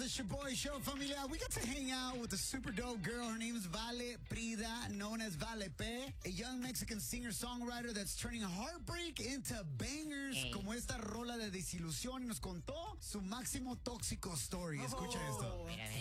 It's your boy Show, familia. We got to hang out with a super dope girl. Her name is Vale Prida, known as Vale P, a young Mexican singer-songwriter that's turning heartbreak into bangers, como esta rola de desilusión. Nos contó su máximo tóxico story. Escucha esto. Mira,